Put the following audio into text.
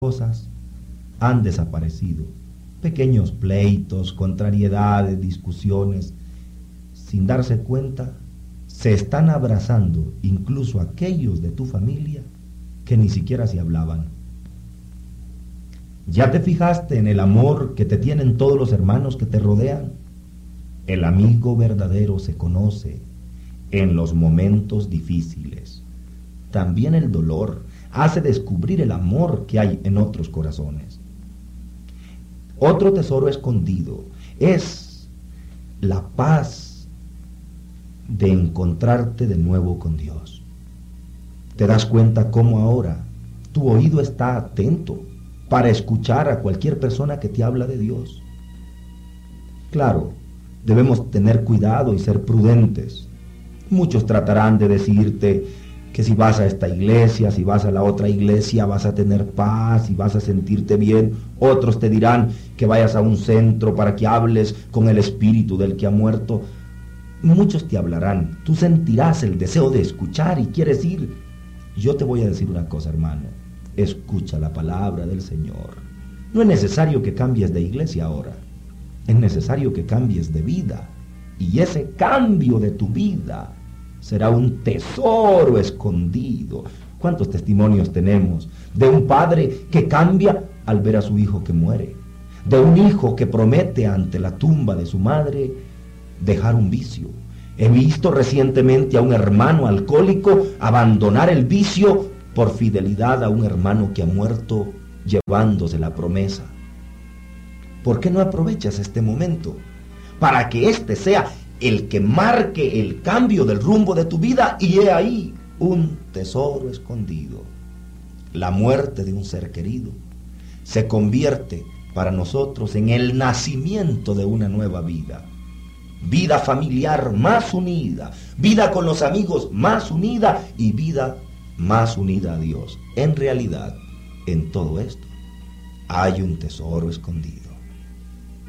cosas han desaparecido. Pequeños pleitos, contrariedades, discusiones. Sin darse cuenta, se están abrazando incluso aquellos de tu familia que ni siquiera se hablaban. ¿Ya te fijaste en el amor que te tienen todos los hermanos que te rodean? El amigo verdadero se conoce en los momentos difíciles. También el dolor hace descubrir el amor que hay en otros corazones. Otro tesoro escondido es la paz de encontrarte de nuevo con Dios. ¿Te das cuenta cómo ahora tu oído está atento para escuchar a cualquier persona que te habla de Dios? Claro, debemos tener cuidado y ser prudentes. Muchos tratarán de decirte que si vas a esta iglesia, si vas a la otra iglesia, vas a tener paz y vas a sentirte bien. Otros te dirán que vayas a un centro para que hables con el espíritu del que ha muerto. Muchos te hablarán, tú sentirás el deseo de escuchar y quieres ir. Yo te voy a decir una cosa, hermano, escucha la palabra del Señor. No es necesario que cambies de iglesia ahora, es necesario que cambies de vida. Y ese cambio de tu vida será un tesoro escondido. ¿Cuántos testimonios tenemos de un padre que cambia al ver a su hijo que muere? De un hijo que promete ante la tumba de su madre dejar un vicio. He visto recientemente a un hermano alcohólico abandonar el vicio por fidelidad a un hermano que ha muerto llevándose la promesa. ¿Por qué no aprovechas este momento para que este sea el que marque el cambio del rumbo de tu vida? Y he ahí un tesoro escondido. La muerte de un ser querido se convierte para nosotros en el nacimiento de una nueva vida. Vida familiar más unida, vida con los amigos más unida y vida más unida a Dios. En realidad, en todo esto hay un tesoro escondido.